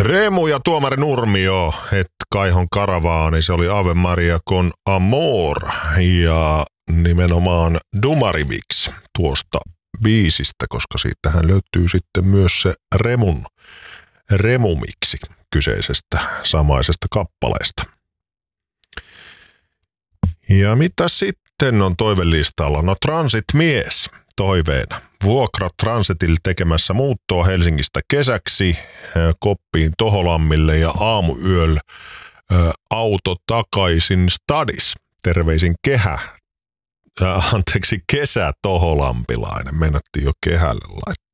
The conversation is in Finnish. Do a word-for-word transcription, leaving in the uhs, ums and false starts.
Remu ja tuomari Nurmio, et Kaihon karavaani, se oli Ave Maria con Amor ja nimenomaan Dumariviksi tuosta biisistä, koska siitähän löytyy sitten myös se Remun Remumiksi kyseisestä samaisesta kappaleesta. Ja mitä sitten on toivelistalla? No Transit-mies toiveena. Vuokra Transitille tekemässä muuttoa Helsingistä kesäksi Koppiin Toholammille ja aamuyöllä auto takaisin Stadis. Terveisin kehä, äh, anteeksi kesä Toholampilainen. Mennättiin jo kehälle laittaa.